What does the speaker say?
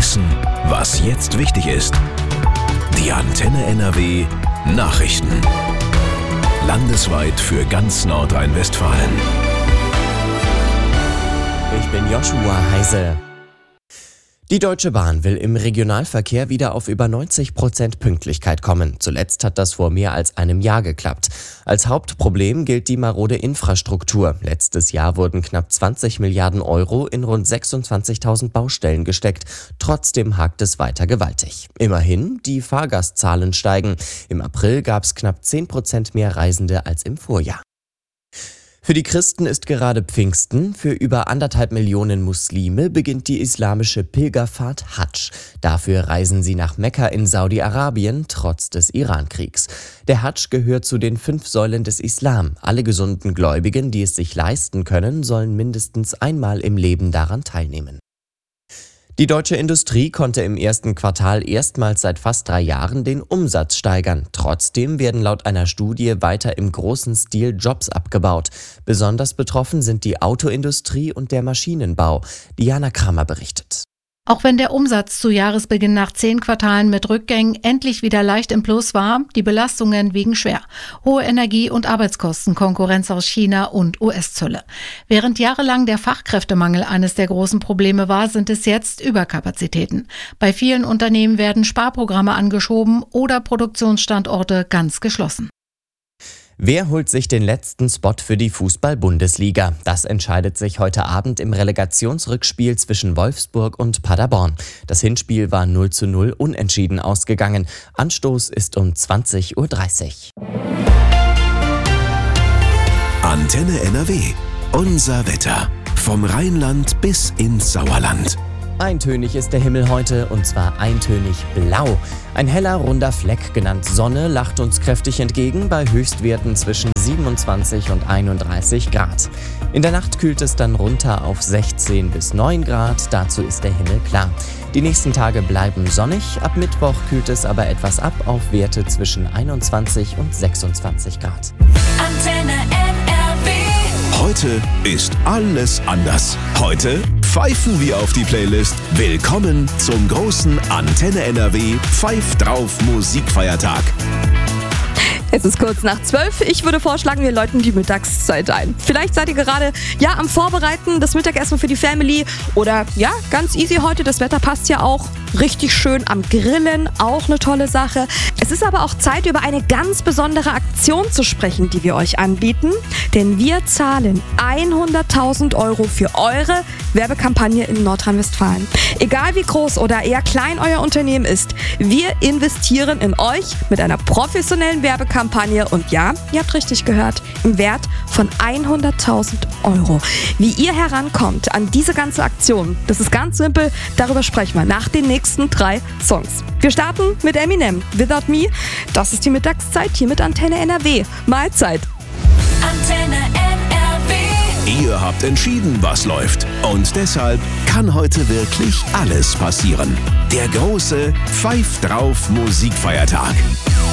wissen, was jetzt wichtig ist. Die Antenne NRW Nachrichten. Landesweit für ganz Nordrhein-Westfalen. Ich bin Joshua Heise. Die Deutsche Bahn will im Regionalverkehr wieder auf über 90% Pünktlichkeit kommen. Zuletzt hat das vor mehr als einem Jahr geklappt. Als Hauptproblem gilt die marode Infrastruktur. Letztes Jahr wurden knapp 20 Milliarden Euro in rund 26.000 Baustellen gesteckt. Trotzdem hakt es weiter gewaltig. Immerhin, die Fahrgastzahlen steigen. Im April gab es knapp 10% mehr Reisende als im Vorjahr. Für die Christen ist gerade Pfingsten. Für über 1,5 Millionen Muslime beginnt die islamische Pilgerfahrt Hadsch. Dafür reisen sie nach Mekka in Saudi-Arabien, trotz des Iran-Kriegs. Der Hadsch gehört zu den 5 Säulen des Islam. Alle gesunden Gläubigen, die es sich leisten können, sollen mindestens einmal im Leben daran teilnehmen. Die deutsche Industrie konnte im ersten Quartal erstmals seit fast 3 Jahren den Umsatz steigern. Trotzdem werden laut einer Studie weiter im großen Stil Jobs abgebaut. Besonders betroffen sind die Autoindustrie und der Maschinenbau. Diana Kramer berichtet. Auch wenn der Umsatz zu Jahresbeginn nach 10 Quartalen mit Rückgängen endlich wieder leicht im Plus war, die Belastungen wiegen schwer. Hohe Energie- und Arbeitskosten, Konkurrenz aus China und US-Zölle. Während jahrelang der Fachkräftemangel eines der großen Probleme war, sind es jetzt Überkapazitäten. Bei vielen Unternehmen werden Sparprogramme angeschoben oder Produktionsstandorte ganz geschlossen. Wer holt sich den letzten Spot für die Fußball-Bundesliga? Das entscheidet sich heute Abend im Relegationsrückspiel zwischen Wolfsburg und Paderborn. Das Hinspiel war 0:0 unentschieden ausgegangen. Anstoß ist um 20:30 Uhr. Antenne NRW. Unser Wetter. Vom Rheinland bis ins Sauerland. Eintönig ist der Himmel heute, und zwar eintönig blau. Ein heller, runder Fleck, genannt Sonne, lacht uns kräftig entgegen bei Höchstwerten zwischen 27 und 31 Grad. In der Nacht kühlt es dann runter auf 16 bis 9 Grad, dazu ist der Himmel klar. Die nächsten Tage bleiben sonnig, ab Mittwoch kühlt es aber etwas ab auf Werte zwischen 21 und 26 Grad. Antenne NRW. Heute ist alles anders. Heute pfeifen wir auf die Playlist. Willkommen zum großen Antenne NRW Pfeif drauf Musikfeiertag. Es ist kurz nach 12. Ich würde vorschlagen, wir läuten die Mittagszeit ein. Vielleicht seid ihr gerade am Vorbereiten, das Mittagessen für die Family. Oder ganz easy heute, das Wetter passt ja auch. Richtig schön am Grillen, auch eine tolle Sache. Es ist aber auch Zeit, über eine ganz besondere Aktion zu sprechen, die wir euch anbieten. Denn wir zahlen 100.000 Euro für eure Werbekampagne in Nordrhein-Westfalen. Egal wie groß oder eher klein euer Unternehmen ist, wir investieren in euch mit einer professionellen Werbekampagne. Und ja, ihr habt richtig gehört, im Wert von 100.000 Euro. Wie ihr herankommt an diese ganze Aktion, das ist ganz simpel, darüber sprechen wir nach den nächsten 3 Songs. Wir starten mit Eminem, Without Me. Das ist die Mittagszeit hier mit Antenne NRW. Mahlzeit. Antenne NRW. Ihr habt entschieden, was läuft. Und deshalb kann heute wirklich alles passieren. Der große Pfeif drauf Musikfeiertag.